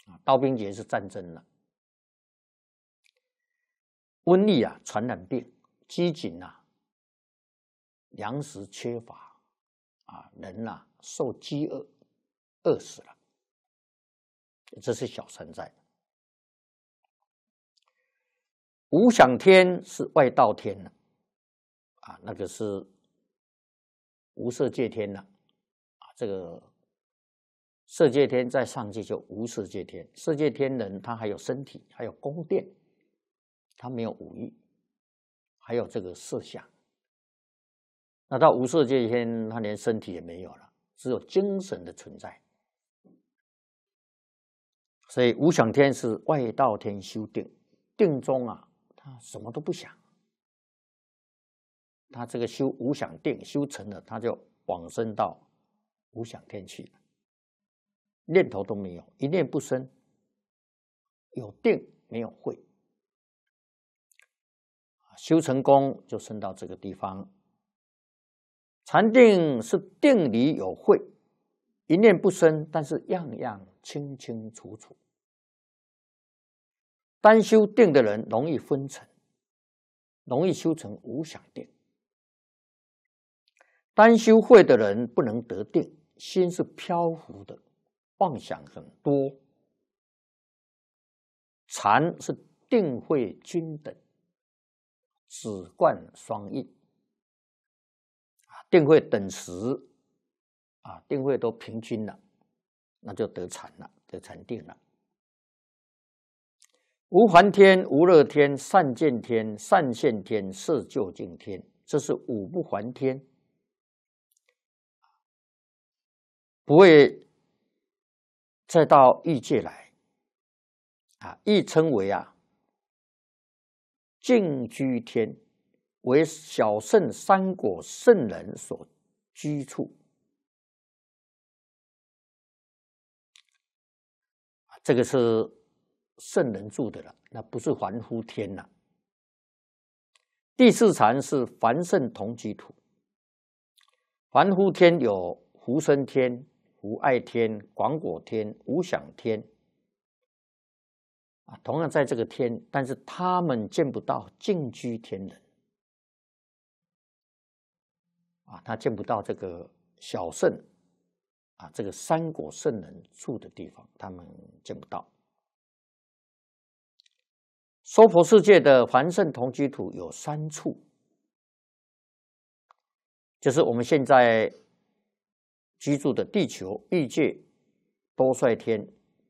刀兵劫是战争了，瘟疫啊，传染病，饥馑啊，粮食缺乏啊，人啊受饥饿，饿死了，这是小三灾。无想天是外道天了，啊，那个是无色界天了，啊，这个色界天在上界就无色界天，色界天人他还有身体，还有宫殿，他没有五欲，还有这个色相。那到无色界天，他连身体也没有了，只有精神的存在。所以无想天是外道天修定，定中啊，他什么都不想，他这个修无想定修成了，他就往生到无想天去了，念头都没有，一念不生，有定没有慧，修成功就升到这个地方。禅定是定里有慧，一念不生，但是样样清清楚楚。单修定的人容易昏沉，容易修成无想定。单修慧的人不能得定，心是漂浮的，妄想很多。禅是定慧均等，止观双运，定慧等时啊，定慧都平均了，那就得禅了，得禅定了。无还天、无乐天、善见天、善现天、色究竟天，这是五不还天，不会再到欲界来啊，亦称为净居天，为小圣三果圣人所居处。这个是圣人住的了，那不是凡夫天了。第四禅是凡圣同居土，凡夫天有福生天、福爱天、广果天、无想天啊，同样在这个天，但是他们见不到净居天人啊，他见不到这个小圣啊，这个三果圣人住的地方，他们见不到。娑婆世界的凡圣同居土有3处，就是我们现在居住的地球、欲界、多帅天、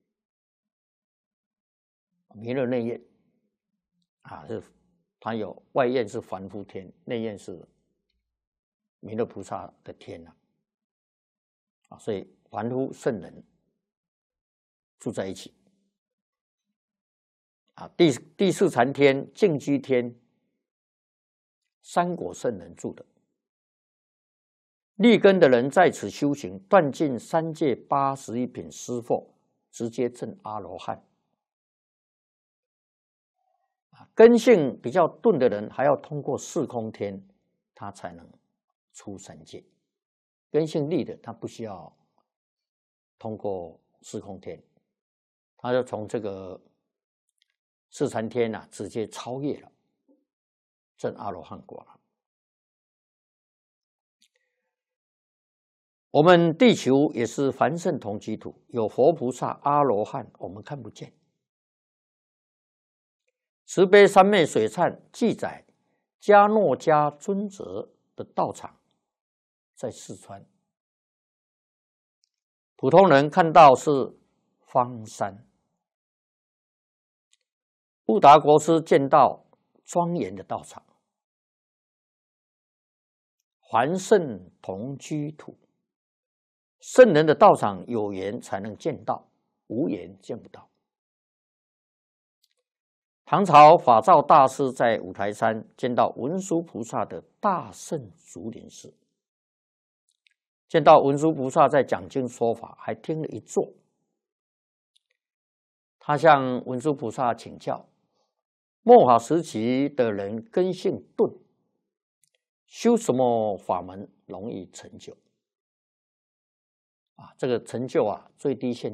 弥勒内院啊，它有外院是凡夫天，内院是弥勒菩萨的天啊，所以凡夫圣人住在一起。啊，第四禅天、净居天，三果圣人住的。立根的人在此修行，断尽3界81品湿惑，直接证阿罗汉。根性比较钝的人，还要通过四空天，他才能出3界。根性利的，他不需要通过四空天，他就从这个四禅天直接超越了，证阿罗汉果了。我们地球也是凡圣同居土，有佛菩萨、阿罗汉，我们看不见。慈悲三昧水忏记载，迦诺迦尊者的道场在四川，普通人看到是方山。布达国师见到庄严的道场，凡圣同居土。圣人的道场有缘才能见到，无缘见不到。唐朝法照大师在五台山见到文殊菩萨的大圣竹林寺，见到文殊菩萨在讲经说法，还听了一座。他向文殊菩萨请教，末法时期的人根性钝，修什么法门容易成就？这个成就最低限